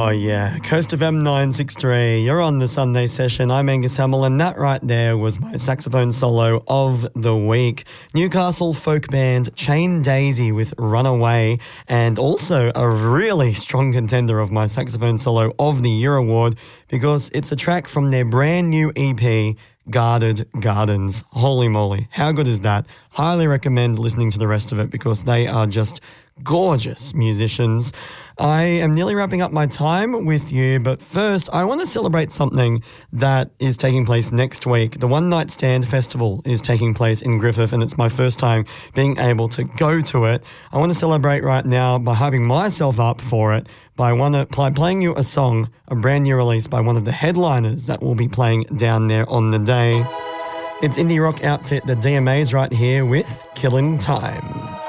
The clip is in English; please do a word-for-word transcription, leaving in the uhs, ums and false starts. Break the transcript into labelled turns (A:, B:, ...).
A: Oh, yeah. Coast of M nine sixty-three. You're on the Sunday session. I'm Angus Hamill, and that right there was my saxophone solo of the week. Newcastle folk band Chain Daisy with Runaway, and also a really strong contender of my saxophone solo of the year award because it's a track from their brand new E P, Guarded Gardens. Holy moly. How good is that? Highly recommend listening to the rest of it because they are just gorgeous musicians. I am nearly wrapping up my time with you, but first I want to celebrate something that is taking place next week. The One Night Stand Festival is taking place in Griffith, and it's my first time being able to go to it. I want to celebrate right now by hyping myself up for it by one of, by playing you a song, a brand new release by one of the headliners that will be playing down there on the day. It's indie rock outfit The D M As right here with Killing Time.